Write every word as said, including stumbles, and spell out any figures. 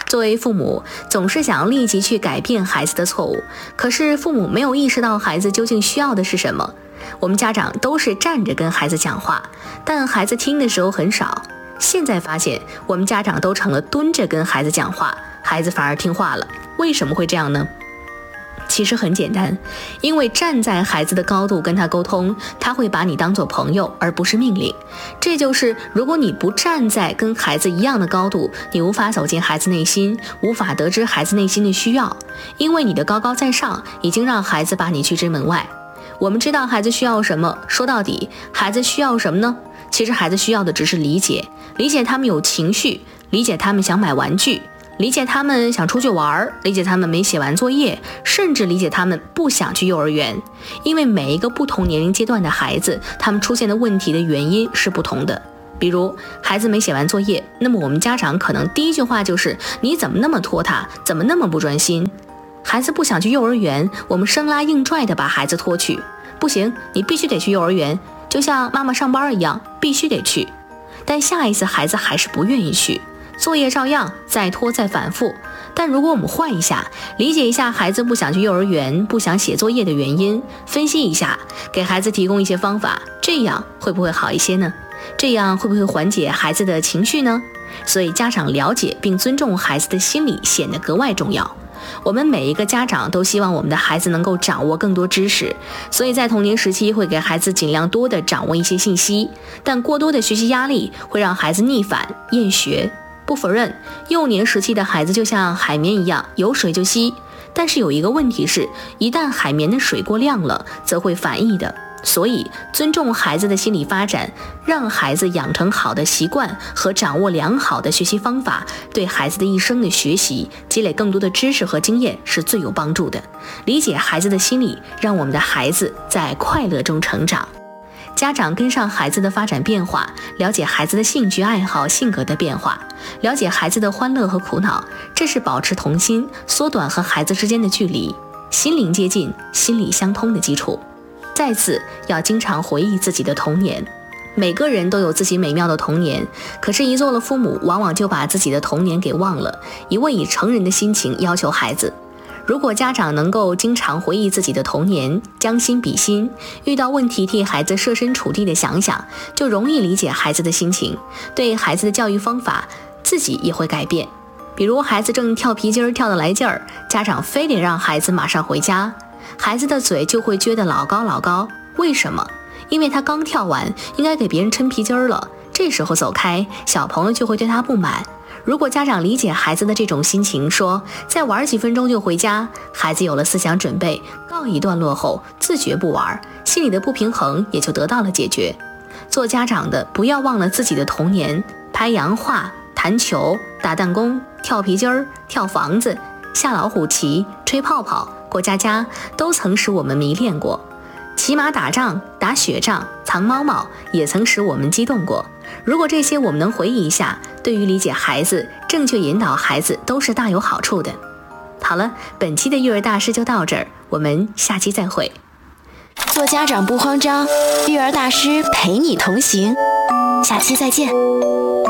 作为父母，总是想要立即去改变孩子的错误，可是父母没有意识到孩子究竟需要的是什么。我们家长都是站着跟孩子讲话，但孩子听的时候很少。现在发现，我们家长都成了蹲着跟孩子讲话，孩子反而听话了。为什么会这样呢？其实很简单，因为站在孩子的高度跟他沟通，他会把你当作朋友，而不是命令。这就是如果你不站在跟孩子一样的高度，你无法走进孩子内心，无法得知孩子内心的需要，因为你的高高在上已经让孩子把你拒之门外。我们知道孩子需要什么，说到底，孩子需要什么呢？其实孩子需要的只是理解，理解他们有情绪，理解他们想买玩具，理解他们想出去玩，理解他们没写完作业，甚至理解他们不想去幼儿园。因为每一个不同年龄阶段的孩子，他们出现的问题的原因是不同的。比如孩子没写完作业，那么我们家长可能第一句话就是你怎么那么拖沓，怎么那么不专心。孩子不想去幼儿园，我们生拉硬拽的把孩子拖去，不行，你必须得去幼儿园，就像妈妈上班一样，必须得去。但下一次孩子还是不愿意去，作业照样再拖再反复。但如果我们换一下，理解一下孩子不想去幼儿园，不想写作业的原因，分析一下，给孩子提供一些方法，这样会不会好一些呢？这样会不会缓解孩子的情绪呢？所以家长了解并尊重孩子的心理显得格外重要。我们每一个家长都希望我们的孩子能够掌握更多知识，所以在童年时期会给孩子尽量多的掌握一些信息，但过多的学习压力会让孩子逆反厌学。不否认，幼年时期的孩子就像海绵一样，有水就吸，但是有一个问题是，一旦海绵的水过量了，则会反溢的。所以尊重孩子的心理发展，让孩子养成好的习惯和掌握良好的学习方法，对孩子的一生的学习积累更多的知识和经验是最有帮助的。理解孩子的心理，让我们的孩子在快乐中成长。家长跟上孩子的发展变化，了解孩子的兴趣爱好性格的变化，了解孩子的欢乐和苦恼，这是保持童心，缩短和孩子之间的距离，心灵接近，心理相通的基础。再次要经常回忆自己的童年，每个人都有自己美妙的童年，可是一做了父母，往往就把自己的童年给忘了，一味以成人的心情要求孩子。如果家长能够经常回忆自己的童年，将心比心，遇到问题替孩子设身处地的想想，就容易理解孩子的心情，对孩子的教育方法自己也会改变。比如孩子正跳皮筋跳得来劲儿，家长非得让孩子马上回家，孩子的嘴就会撅得老高老高。为什么？因为他刚跳完，应该给别人抻皮筋儿了，这时候走开，小朋友就会对他不满。如果家长理解孩子的这种心情，说再玩几分钟就回家，孩子有了思想准备，告一段落后自觉不玩，心里的不平衡也就得到了解决。做家长的不要忘了自己的童年，拍洋画、弹球、打弹弓、跳皮筋儿、跳房子、下老虎棋、吹泡泡、过家家，都曾使我们迷恋过。骑马打仗、打雪仗、藏猫猫，也曾使我们激动过。如果这些我们能回忆一下，对于理解孩子、正确引导孩子都是大有好处的。好了，本期的育儿大师就到这儿，我们下期再会。 做家长不慌张，育儿大师陪你同行，下期再见。